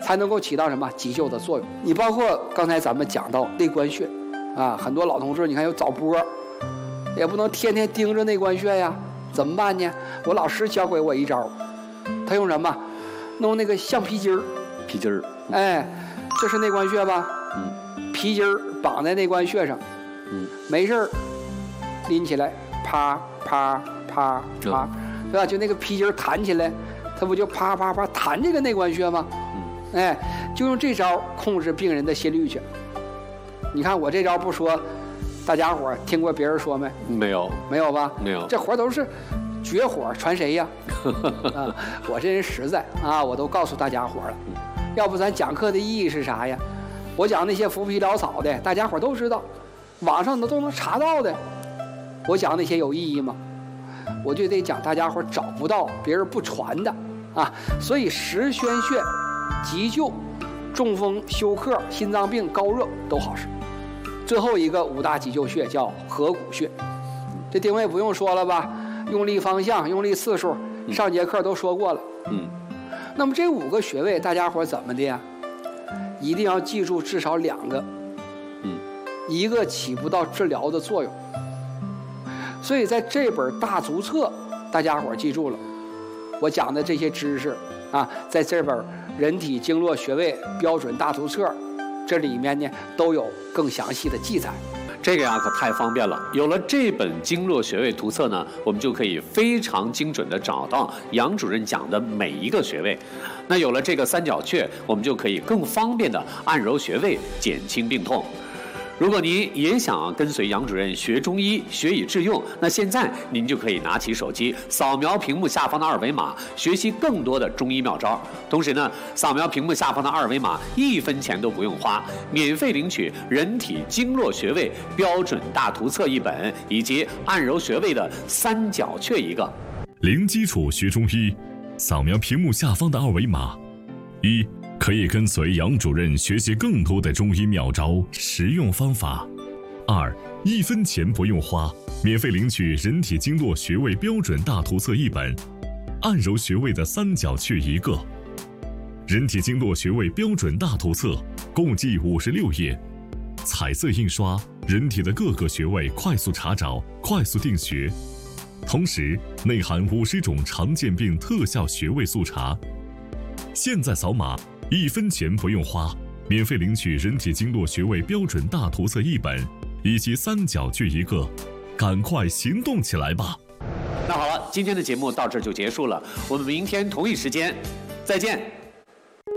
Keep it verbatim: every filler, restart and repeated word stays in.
才能够起到什么急救的作用。你包括刚才咱们讲到内关穴啊，很多老同志你看有早搏，也不能天天盯着内关穴呀，怎么办呢？我老师教给我一招，他用什么？弄那个橡皮筋儿。 皮筋儿。 哎，这是内关穴吧？ 嗯。 皮筋儿绑在内关穴上。 嗯。 没事儿，拎起来，啪啪啪啪，对吧？就那个皮筋儿弹起来，它不就啪啪啪弹这个内关穴吗？嗯。哎，就用这招控制病人的心率去。你看我这招不说，大家伙听过别人说没？ 没有。 没有吧？ 没有。 这活都是绝活，传谁呀？啊，我这人实在啊，我都告诉大家伙了。要不咱讲课的意义是啥呀？我讲那些浮皮潦草的，大家伙都知道，网上都能查到的。我讲那些有意义吗？我就得讲大家伙找不到、别人不传的啊。所以十宣穴、急救、中风、休克、心脏病、高热都好使。最后一个五大急救穴叫合谷穴，这定位不用说了吧？用力方向、用力次数，上节课都说过了。嗯。那么这五个穴位，大家伙怎么的呀？一定要记住至少两个。嗯。一个起不到治疗的作用。所以在这本大足册，大家伙记住了，我讲的这些知识啊，在这本人体经络穴位标准大图册这里面呢都有更详细的记载。 这个呀可太方便了，有了这本经络穴位图册呢，我们就可以非常精准地找到杨主任讲的每一个穴位。那有了这个三角穴，我们就可以更方便地按揉穴位，减轻病痛。如果您也想跟随杨主任学中医，学以致用，那现在您就可以拿起手机，扫描屏幕下方的二维码，学习更多的中医妙招。同时呢，扫描屏幕下方的二维码，一分钱都不用花，免费领取人体经络穴位标准大图册一本，以及按揉穴位的三角穴一个。 零基础学中医，扫描屏幕下方的二维码，一。可以跟随杨主任学习更多的中医妙招、实用方法。二，一分钱不用花，免费领取人体经络穴位标准大图册一本，按揉穴位的三角穴一个。人体经络穴位标准大图册共计五十六页，彩色印刷，人体的各个穴位快速查找、快速定穴，同时内含五十种常见病特效穴位速查。现在扫码。一分钱不用花，免费领取人体经络穴位标准大图册一本，以及三角穴一个，赶快行动起来吧！ 那好了，今天的节目到这就结束了，我们明天同一时间再见。